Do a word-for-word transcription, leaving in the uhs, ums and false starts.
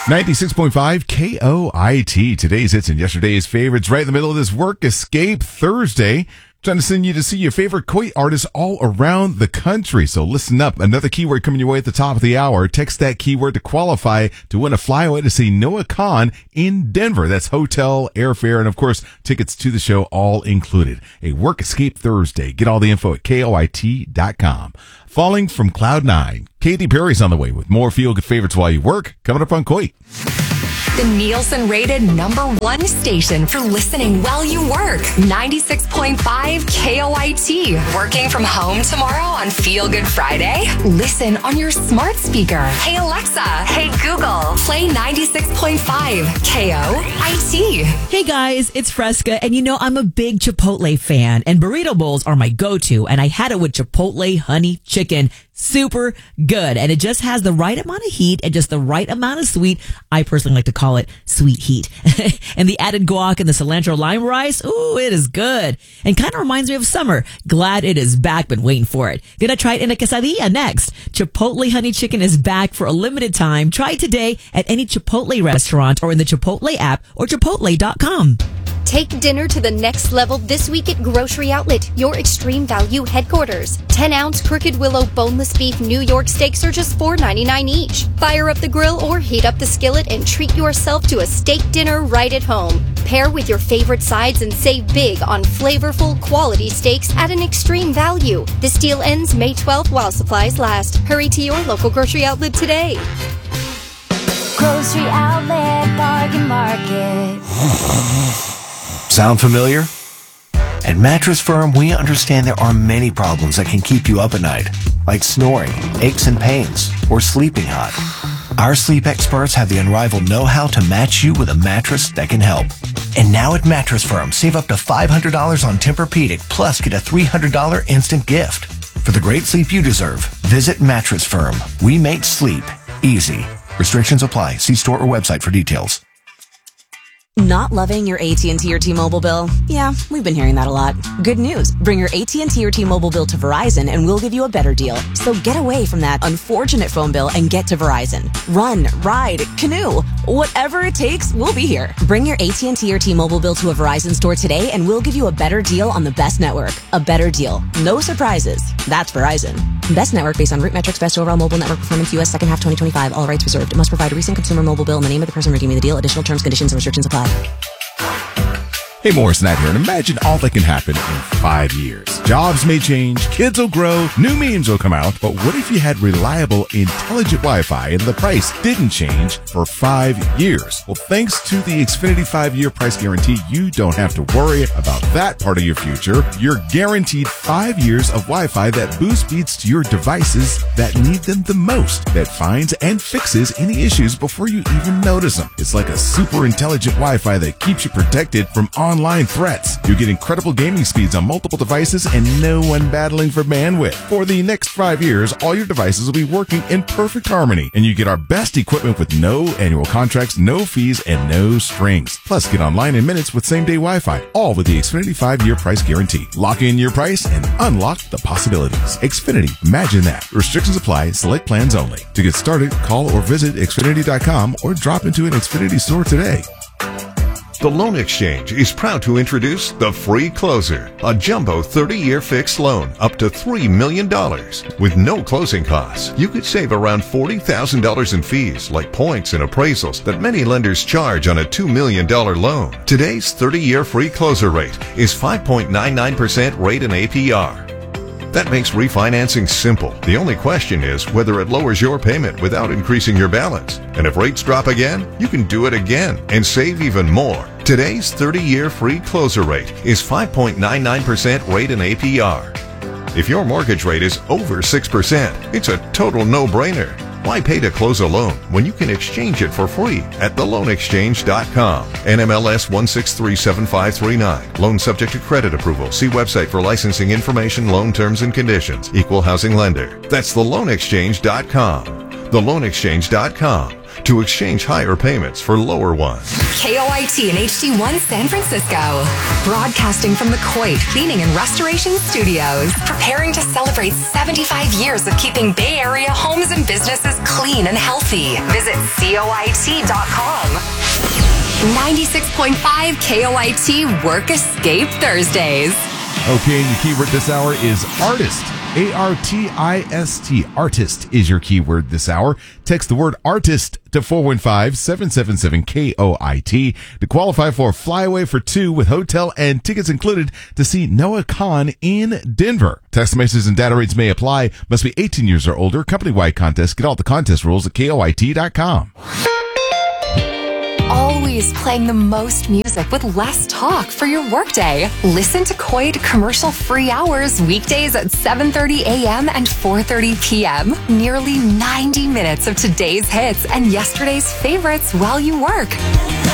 ninety-six point five K O I T. Today's hits and yesterday's favorites right in the middle of this Work Escape Thursday. Trying to send you to see your favorite Koi artists all around the country. So listen up. Another keyword coming your way at the top of the hour. Text that keyword to qualify to win a flyaway to see Noah Kahan in Denver. That's hotel, airfare, and of course, tickets to the show all included. A Work Escape Thursday. Get all the info at K O I T dot com. Falling from Cloud Nine. Katy Perry's on the way with more feel-good favorites while you work. Coming up on Koi. The Nielsen rated number one station for listening while you work. ninety-six point five K O I T. Working from home tomorrow on Feel Good Friday? Listen on your smart speaker. Hey Alexa, hey Google, play ninety-six point five K O I T. Hey guys, it's Fresca, and you know I'm a big Chipotle fan, and burrito bowls are my go-to, and I had it with Chipotle honey chicken. Super good, and it just has the right amount of heat and just the right amount of sweet. I personally like to call it sweet heat. And the added guac and the cilantro lime rice, ooh, it is good. And kind of reminds me of summer. Glad it is back, been waiting for it. Gonna try it in a quesadilla next. Chipotle honey chicken is back for a limited time. Try it today at any Chipotle restaurant or in the Chipotle app or chipotle dot com. Take dinner to the next level this week at Grocery Outlet, your extreme value headquarters. ten ounce Crooked Willow boneless beef New York steaks are just four ninety-nine each. Fire up the grill or heat up the skillet and treat yourself to a steak dinner right at home. Pair with your favorite sides and save big on flavorful quality steaks at an extreme value. This deal ends May twelfth while supplies last. Hurry to your local Grocery Outlet today. Grocery Outlet Bargain Market. Sound familiar? At Mattress Firm, we understand there are many problems that can keep you up at night, like snoring, aches and pains, or sleeping hot. Our sleep experts have the unrivaled know-how to match you with a mattress that can help. And now at Mattress Firm, save up to five hundred dollars on Tempur-Pedic, plus get a three hundred dollars instant gift. For the great sleep you deserve, visit Mattress Firm. We make sleep easy. Restrictions apply. See store or website for details. Not loving your A T and T or T-Mobile bill? Yeah, we've been hearing that a lot. Good news. Bring your A T and T or T-Mobile bill to Verizon and we'll give you a better deal. So get away from that unfortunate phone bill and get to Verizon. Run, ride, canoe, whatever it takes, we'll be here. Bring your A T and T or T-Mobile bill to a Verizon store today and we'll give you a better deal on the best network. A better deal. No surprises. That's Verizon. Best network based on root metrics, best overall mobile network performance, U S second half twenty twenty-five. All rights reserved. Must provide a recent consumer mobile bill and the name of the person redeeming the deal. Additional terms, conditions, and restrictions apply. Hey, Morris Knight here, and imagine all that can happen in five years. Jobs may change, kids will grow, new memes will come out, but what if you had reliable, intelligent Wi-Fi and the price didn't change for five years? Well, thanks to the Xfinity five-year price guarantee, you don't have to worry about that part of your future. You're guaranteed five years of Wi-Fi that boosts speeds to your devices that need them the most, that finds and fixes any issues before you even notice them. It's like a super intelligent Wi-Fi that keeps you protected from online Online threats. You get incredible gaming speeds on multiple devices and no one battling for bandwidth. For the next five years, all your devices will be working in perfect harmony, and you get our best equipment with no annual contracts, no fees, and no strings. Plus, get online in minutes with same-day Wi-Fi, all with the Xfinity five-year price guarantee. Lock in your price and unlock the possibilities. Xfinity, imagine that. Restrictions apply, select plans only. To get started, call or visit Xfinity dot com or drop into an Xfinity store today. The Loan Exchange is proud to introduce the Free Closer, a jumbo thirty-year fixed loan up to three million dollars. With no closing costs, you could save around forty thousand dollars in fees like points and appraisals that many lenders charge on a two million dollars loan. Today's thirty-year Free Closer rate is five point nine nine percent rate and A P R. That makes refinancing simple. The only question is whether it lowers your payment without increasing your balance. And if rates drop again, you can do it again and save even more. Today's thirty-year Free Closer rate is five point nine nine percent rate and A P R. If your mortgage rate is over six percent, it's a total no-brainer. Why pay to close a loan when you can exchange it for free at the loan exchange dot com? N M L S one six three seven five three nine. Loan subject to credit approval. See website for licensing information, loan terms and conditions. Equal housing lender. That's the loan exchange dot com. the loan exchange dot com to exchange higher payments for lower ones. K O I T and H D one San Francisco. Broadcasting from the Coit Cleaning and Restoration Studios. Preparing to celebrate seventy-five years of keeping Bay Area homes and businesses clean and healthy. Visit C O I T dot com. ninety-six point five K O I T Work Escape Thursdays. Okay, and your keyword this hour is artist. A R T I S T. Artist is your keyword this hour. Text the word artist to four one five, seven seven seven, K O I T to qualify for a flyaway for two with hotel and tickets included to see Noah Khan in Denver. Text messages and data rates may apply. Must be eighteen years or older. Company-wide contest. Get all the contest rules at K O I T dot com. Always playing the most music with less talk for your workday. Listen to Coit commercial-free hours weekdays at seven thirty a.m. and four thirty p.m. Nearly ninety minutes of today's hits and yesterday's favorites while you work.